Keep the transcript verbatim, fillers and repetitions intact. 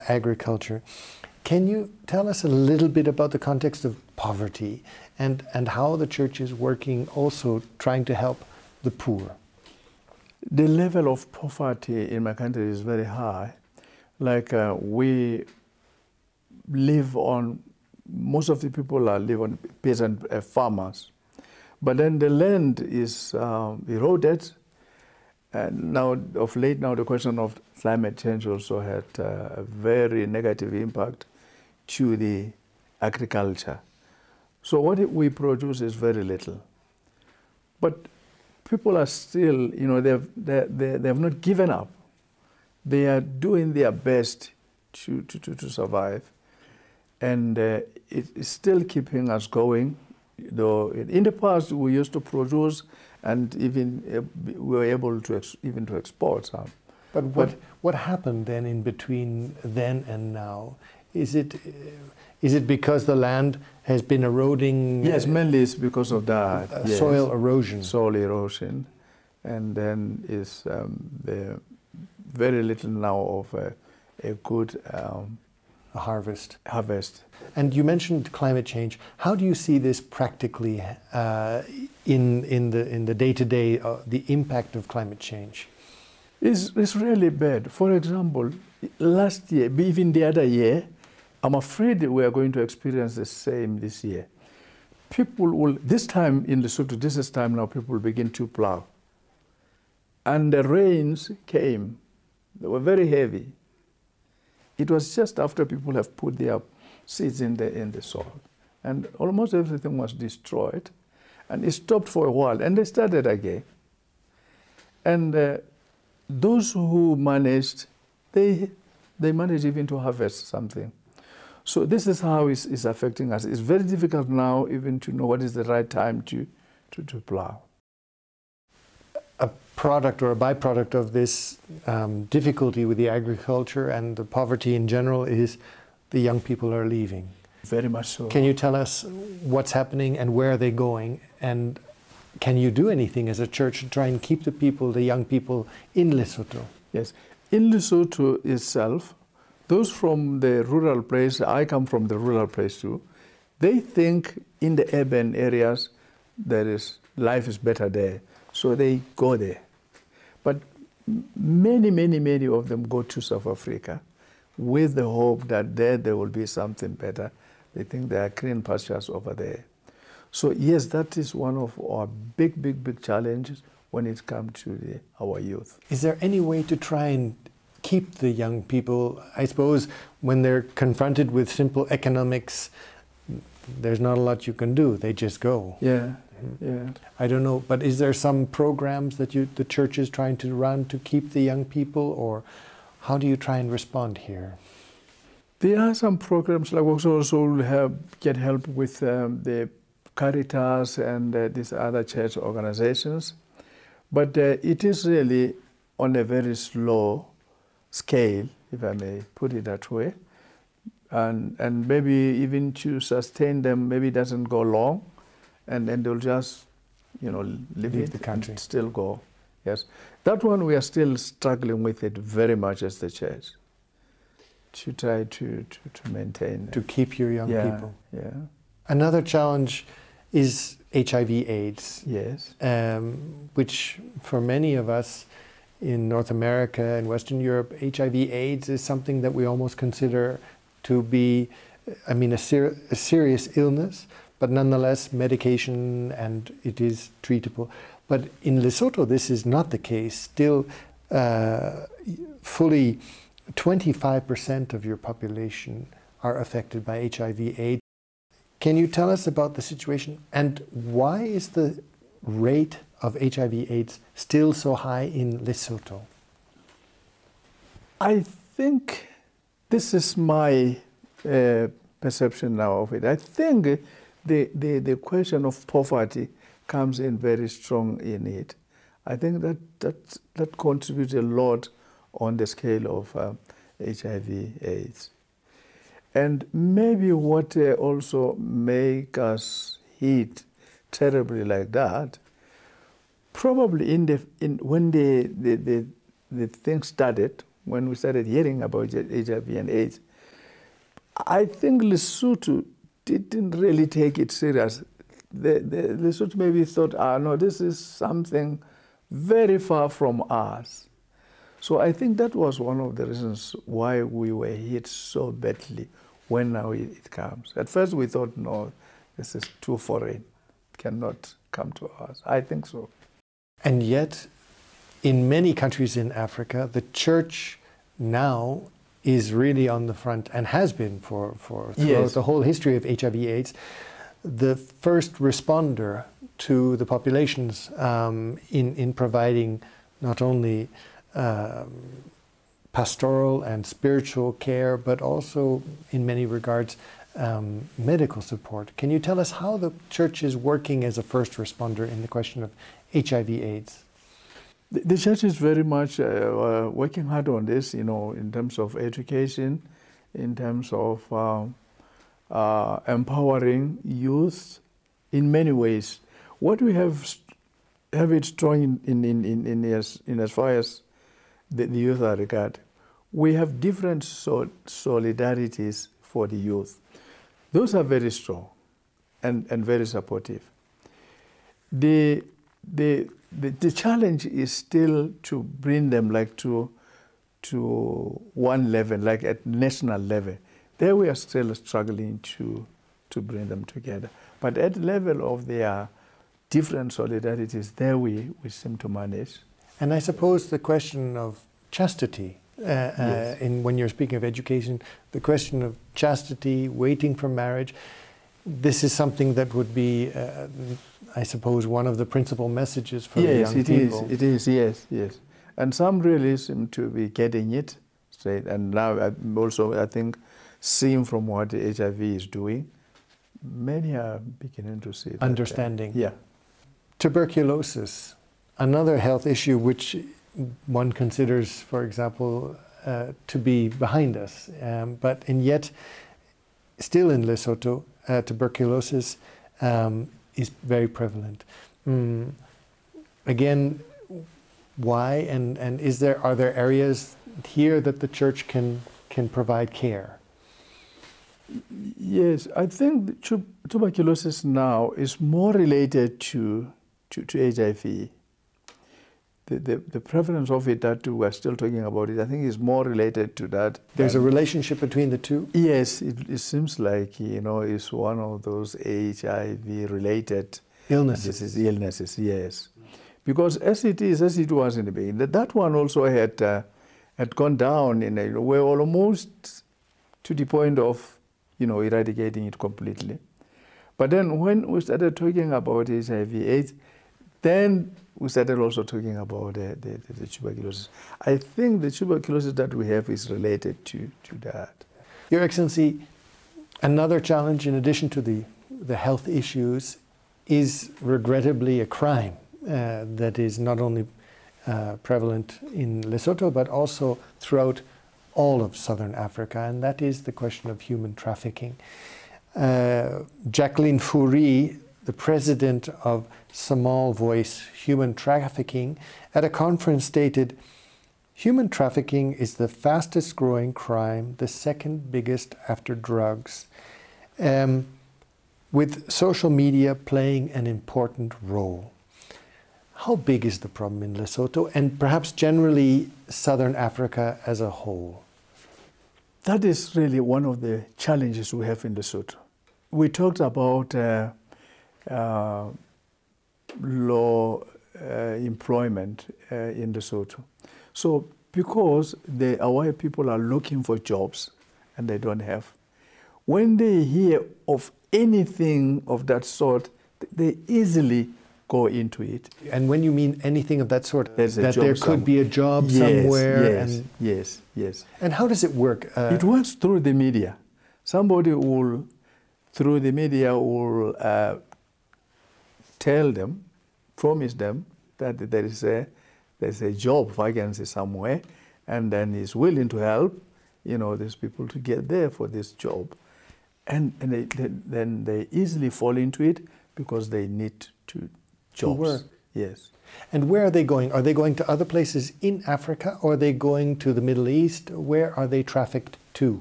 agriculture. Can you tell us a little bit about the context of poverty and, and how the church is working also trying to help the poor? The level of poverty in my country is very high. Like uh, we live on, most of the people are live on peasant uh, farmers. But then the land is um, eroded. And now, of late now, the question of climate change also had uh, a very negative impact to the agriculture. So what we produce is very little. But people are still, you know, they've, they, they, they have not given up. They are doing their best to, to, to, to survive. And uh, it is still keeping us going. Though in the past we used to produce and even uh, we were able to ex even to export some. But what, but what happened then in between then and now? Is it, uh, is it because the land has been eroding? Yes, mainly it's because of that. Uh, yes. Soil erosion. Soil erosion. And then is um, the very little now of a, a good um, a harvest. Harvest. And you mentioned climate change. How do you see this practically uh, in in the in the day to day? Uh, the impact of climate change. It's it's really bad. For example, last year, even the other year, I'm afraid we are going to experience the same this year. People will this time in Lesotho. This is time now. People begin to plow, and the rains came. They were very heavy. It was just after people have put their seeds in the, in the soil. And almost everything was destroyed. And it stopped for a while, and they started again. And uh, those who managed, they, they managed even to harvest something. So this is how it's, it's affecting us. It's very difficult now even to know what is the right time to, to, to plow. A product or a byproduct of this um, difficulty with the agriculture and the poverty in general is the young people are leaving. Very much so. Can you tell us what's happening and where are they going? And can you do anything as a church to try and keep the people, the young people, in Lesotho? Yes. In Lesotho itself, those from the rural place, I come from the rural place too, they think in the urban areas there is, life is better there. So they go there. But many, many, many of them go to South Africa with the hope that there there will be something better. They think there are green pastures over there. So yes, that is one of our big, big, big challenges when it comes to the, our youth. Is there any way to try and keep the young people, I suppose, when they're confronted with simple economics, there's not a lot you can do, they just go. Yeah. Yeah. I don't know, but is there some programs that you, the church is trying to run to keep the young people, or how do you try and respond here? There are some programs, like we also help, get help with um, the Caritas and uh, these other church organizations, but uh, it is really on a very slow scale, if I may put it that way, and, and maybe even to sustain them, maybe it doesn't go long. And then they'll just, you know, leave, leave it the country. And still go. Yes. That one we are still struggling with it very much as the church. To try to, to, to maintain. To keep your young yeah, people. Yeah. Another challenge is H I V AIDS. Yes. Um, which for many of us in North America and Western Europe, H I V AIDS is something that we almost consider to be, I mean, a, ser a serious illness, but nonetheless medication and it is treatable. But in Lesotho this is not the case. Still uh, fully twenty-five percent of your population are affected by H I V AIDS. Can you tell us about the situation and why is the rate of H I V AIDS still so high in Lesotho? I think this is my uh, perception now of it. I think The, the, the question of poverty comes in very strong in it. I think that that, that contributes a lot on the scale of uh, H I V AIDS. And maybe what uh, also make us hit terribly like that, probably in the, in, when the, the, the, the thing started, when we started hearing about H I V and AIDS. I think Lesotho didn't really take it serious. The, the, Lesotho maybe thought, ah, no, this is something very far from us. So I think that was one of the reasons why we were hit so badly when now it comes. At first we thought, no, this is too foreign, it cannot come to us. I think so. And yet, in many countries in Africa, the church now is really on the front and has been for, for throughout Yes. the whole history of H I V AIDS, the first responder to the populations um, in, in providing not only um, pastoral and spiritual care, but also in many regards um, medical support. Can you tell us how the church is working as a first responder in the question of H I V AIDS? The, the church is very much uh, uh, working hard on this, you know, in terms of education, in terms of um, uh, empowering youth in many ways. What we have have it strong in, in, in, in, in, as, in as far as the, the youth are regarded. We have different sol solidarities for the youth. Those are very strong and, and very supportive. The, the, the, the challenge is still to bring them like to, to one level, like at national level. There we are still struggling to, to bring them together. But at the level of their different solidarities, there we, we seem to manage. And I suppose the question of chastity, uh, Yes. uh, in, when you're speaking of education, the question of chastity, waiting for marriage, this is something that would be, uh, I suppose, one of the principal messages for the Yes, young it is. people. It is. Yes, yes. And some really seem to be getting it straight. And now I'm also, I think, seeing from what the H I V is doing, many are beginning to see that, uh, Understanding. yeah. Tuberculosis, another health issue which one considers, for example, uh, to be behind us, um, but and yet, still in Lesotho, uh, tuberculosis um, is very prevalent. Mm. Again, why and and is there are there areas here that the church can can provide care? Yes, I think tu tuberculosis now is more related to to, to H I V. The, the, the prevalence of it that we're still talking about it, I think is more related to that. There's a relationship between the two? Yes, it, it seems like, you know, it's one of those H I V related Illnesses. diseases, illnesses, yes. Because as it is, as it was in the beginning, that, that one also had, uh, had gone down, in a, you know, we're almost to the point of, you know, eradicating it completely. But then when we started talking about H I V AIDS, then we started also talking about uh, the, the, the tuberculosis. I think the tuberculosis that we have is related to, to that. Your Excellency, another challenge in addition to the, the health issues is regrettably a crime uh, that is not only uh, prevalent in Lesotho but also throughout all of Southern Africa, and that is the question of human trafficking. Uh, Jacqueline Fourie, the president of Small Voice Human Trafficking, at a conference stated, "Human trafficking is the fastest growing crime, the second biggest after drugs, um, with social media playing an important role." How big is the problem in Lesotho and perhaps generally Southern Africa as a whole? That is really one of the challenges we have in Lesotho. We talked about uh, uh, low uh, employment uh, in Lesotho. So because the, our people are looking for jobs and they don't have, when they hear of anything of that sort, they easily go into it. And when you mean anything of that sort, There's a that job there could some- be a job Yes, somewhere. Yes, And, yes, yes. and how does it work? Uh, It works through the media. Somebody will, through the media, will uh, tell them, promise them that there is a there's a job vacancy somewhere, and then is willing to help, you know, these people to get there for this job, and and they, they, then they easily fall into it because they need to jobs. work. Yes. And where are they going? Are they going to other places in Africa, or are they going to the Middle East? Where are they trafficked to?